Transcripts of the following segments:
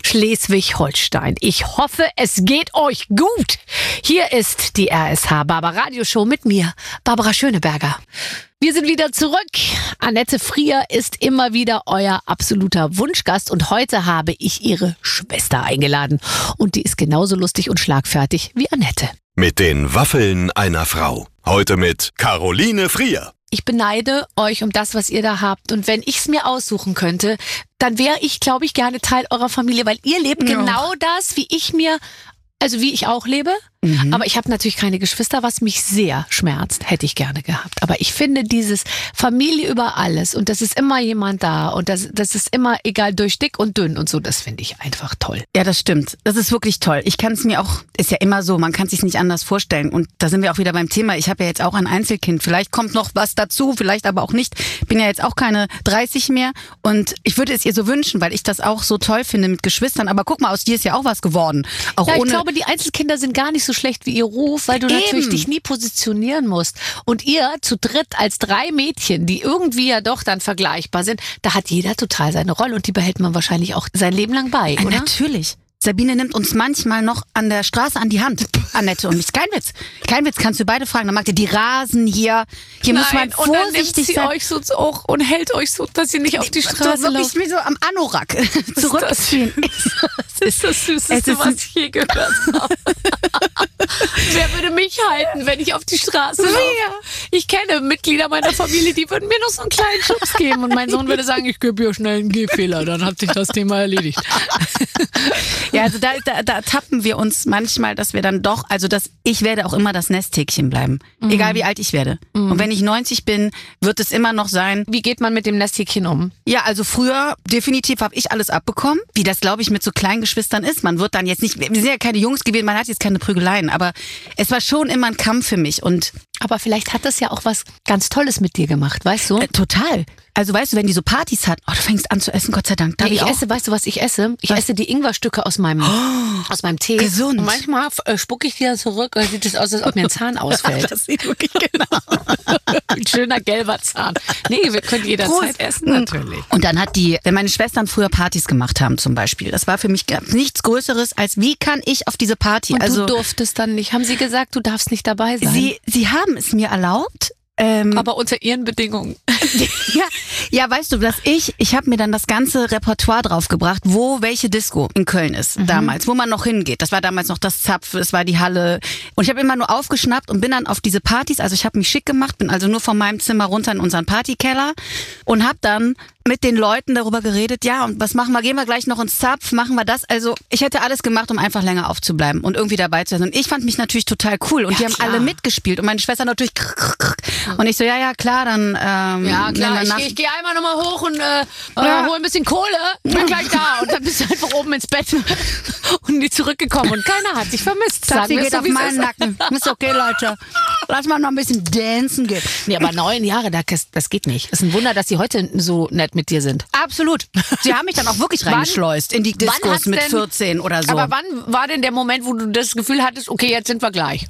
Schleswig-Holstein. Ich hoffe, es geht euch gut. Hier ist die RSH Barbara Radioshow mit mir, Barbara Schöneberger. Wir sind wieder zurück. Annette Frier ist immer wieder euer absoluter Wunschgast und heute habe ich ihre Schwester eingeladen. Und die ist genauso lustig und schlagfertig wie Annette. Mit den Waffeln einer Frau. Heute mit Caroline Frier. Ich beneide euch um das, was ihr da habt. Und wenn ich es mir aussuchen könnte, dann wäre ich, glaube ich, gerne Teil eurer Familie, weil ihr lebt genau das, wie ich auch lebe. Aber ich habe natürlich keine Geschwister, was mich sehr schmerzt. Hätte ich gerne gehabt. Aber ich finde dieses Familie über alles und das ist immer jemand da und das ist immer egal durch dick und dünn und so, das finde ich einfach toll. Ja, das stimmt. Das ist wirklich toll. Ich kann es mir auch, ist ja immer so, man kann es sich nicht anders vorstellen. Und da sind wir auch wieder beim Thema. Ich habe ja jetzt auch ein Einzelkind. Vielleicht kommt noch was dazu, vielleicht aber auch nicht. Ich bin ja jetzt auch keine 30 mehr und ich würde es ihr so wünschen, weil ich das auch so toll finde mit Geschwistern. Aber guck mal, aus dir ist ja auch was geworden. Auch ja, ich glaube, die Einzelkinder sind gar nicht so schlecht wie ihr Ruf, weil du natürlich dich nie positionieren musst. Und ihr zu dritt als 3 Mädchen, die irgendwie ja doch dann vergleichbar sind, da hat jeder total seine Rolle und die behält man wahrscheinlich auch sein Leben lang bei, oder? Natürlich. Sabine nimmt uns manchmal noch an der Straße an die Hand, Annette und mich. Kein Witz. Kein Witz, kannst du beide fragen. Dann macht ihr die Rasen hier. Hier muss man vorsichtig und dann nimmt sie sein. euch so auch und hält euch so, dass ihr nicht auf die Straße wirklich lauft. wie so am Anorak zurückziehen. Das ist das Süßeste, was ich je gehört habe. Wer würde mich halten, wenn ich auf die Straße laufe? Ich kenne Mitglieder meiner Familie, die würden mir noch so einen kleinen Schubs geben und mein Sohn würde sagen, ich gebe hier schnell einen Gehfehler, dann hat sich das Thema erledigt. Ja, also da tappen wir uns manchmal, dass wir dann doch, ich werde auch immer das Nesthäkchen bleiben. Egal wie alt ich werde. Und wenn ich 90 bin, wird es immer noch sein. Wie geht man mit dem Nesthäkchen um? Ja, also früher definitiv habe ich alles abbekommen, wie das, glaube ich, mit so kleinen Geschwistern ist. Man wird dann jetzt nicht, wir sind ja keine Jungs gewesen, man hat jetzt keine Prügeleien, aber es war schon immer ein Kampf für mich. Aber vielleicht hat das ja auch was ganz Tolles mit dir gemacht, weißt du? Total. Also weißt du, wenn die so Partys hat, du fängst an zu essen, Gott sei Dank. Ich esse, weißt du, was ich esse? Ich esse die Ingwerstücke aus meinem Tee. Gesund. Und manchmal spucke ich die dann zurück und sieht es aus, als ob mir ein Zahn ausfällt. Das sieht wirklich genau. Ein schöner gelber Zahn. Nee, wir können jederzeit essen, natürlich. Und dann wenn meine Schwestern früher Partys gemacht haben zum Beispiel, das war für mich nichts Größeres als, wie kann ich auf diese Party? Und du durftest dann nicht. Haben sie gesagt, du darfst nicht dabei sein? Sie haben es mir erlaubt. Aber unter ihren Bedingungen. Ja, weißt du, dass ich habe mir dann das ganze Repertoire draufgebracht, wo welche Disco in Köln ist damals, wo man noch hingeht. Das war damals noch das Zapf, es war die Halle. Und ich habe immer nur aufgeschnappt und bin dann auf diese Partys, also ich habe mich schick gemacht, bin also nur von meinem Zimmer runter in unseren Partykeller und habe dann mit den Leuten darüber geredet, ja, und was machen wir? Gehen wir gleich noch ins Zapf? Machen wir das? Also ich hätte alles gemacht, um einfach länger aufzubleiben und irgendwie dabei zu sein. Und ich fand mich natürlich total cool und die haben alle mitgespielt und meine Schwester natürlich und ich so, ja, klar, dann ja, klar, ich gehe einmal nochmal hoch und hol ein bisschen Kohle, bin gleich da und dann bist du einfach oben ins Bett und nie zurückgekommen und keiner hat dich vermisst. Sie geht auf meinen Nacken. Ist okay, Leute. Lass mal noch ein bisschen dancen gehen. Nee, aber 9 Jahre, das geht nicht. Es ist ein Wunder, dass sie heute so nett mit dir sind. Absolut. Sie haben mich dann auch wirklich reingeschleust in die Diskos mit 14 oder so. Aber wann war denn der Moment, wo du das Gefühl hattest, okay, jetzt sind wir gleich?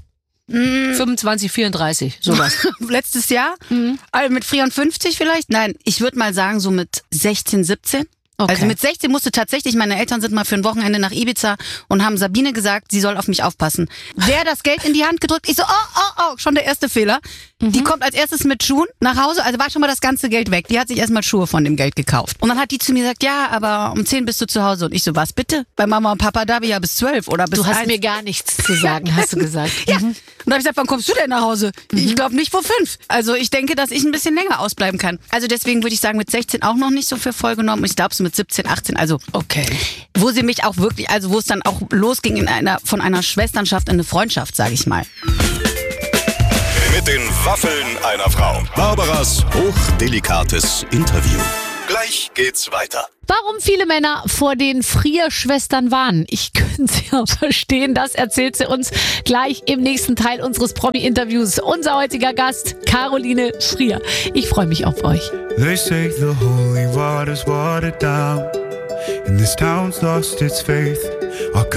25, 34, sowas. Letztes Jahr? Also mit 54 vielleicht? Nein, ich würde mal sagen so mit 16, 17. Okay. Also mit 16 musste tatsächlich, meine Eltern sind mal für ein Wochenende nach Ibiza und haben Sabine gesagt, sie soll auf mich aufpassen. Der das Geld in die Hand gedrückt, ich so, schon der erste Fehler. Die kommt als erstes mit Schuhen nach Hause, also war schon mal das ganze Geld weg. Die hat sich erstmal Schuhe von dem Geld gekauft. Und dann hat die zu mir gesagt, ja, aber um 10 bist du zu Hause. Und ich so, was bitte? Bei Mama und Papa da bin ich ja bis 12 oder bis 1. Du hast mir gar nichts zu sagen, hast du gesagt. Ja. Und da habe ich gesagt, wann kommst du denn nach Hause? Ich glaube nicht vor 5. Also ich denke, dass ich ein bisschen länger ausbleiben kann. Also deswegen würde ich sagen, mit 16 auch noch nicht so viel vollgenommen. Ich glaube so mit 17, 18, also okay. Wo sie mich auch wirklich, also wo es dann auch losging von einer Schwesternschaft in eine Freundschaft, sage ich mal. Mit den Waffeln einer Frau. Barbaras hochdelikates Interview. Gleich geht's weiter. Warum viele Männer vor den Frier-Schwestern warnen? Ich könnte sie auch verstehen. Das erzählt sie uns gleich im nächsten Teil unseres Promi-Interviews. Unser heutiger Gast, Caroline Frier. Ich freue mich auf euch. They say the holy water's watered down, and this town's lost its faith. Our